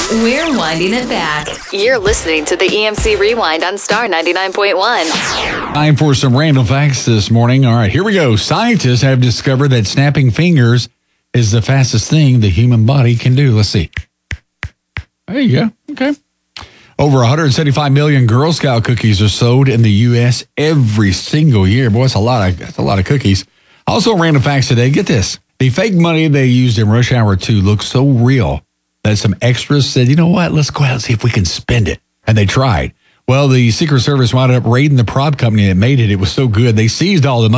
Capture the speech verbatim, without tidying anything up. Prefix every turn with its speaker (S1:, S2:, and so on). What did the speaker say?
S1: We're winding it back.
S2: You're listening to the E M C Rewind on Star ninety-nine point one.
S3: Time for some random facts this morning. All right, here we go. Scientists have discovered that snapping fingers is the fastest thing the human body can do. Let's see. There you go. Okay. Over one hundred seventy-five million Girl Scout cookies are sold in the U S every single year. Boy, that's a lot of, that's a lot of cookies. Also, random facts today. Get this. The fake money they used in Rush Hour two looks so real that some extras said, you know what, let's go out and see if we can spend it. And they tried. Well, the Secret Service wound up raiding the prop company that made it. It was so good, they seized all the money.